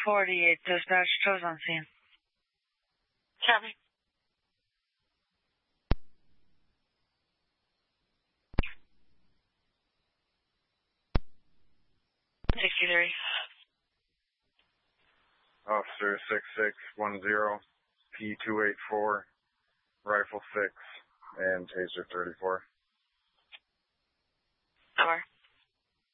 48, dispatch, tows on scene. Copy. $63. Officer 6610, P284, Rifle 6, and Taser 34. Over.